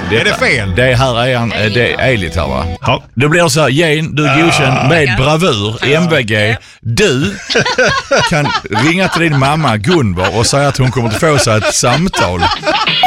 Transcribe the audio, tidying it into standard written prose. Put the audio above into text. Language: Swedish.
Är det fel? Det här är det är Elit här, va? Ja. Det blir så här, Jane, du är godkänd med bravur, MVG. Du kan ringa till din mamma Gunvor och säga att hon kommer att få sig ett samtal.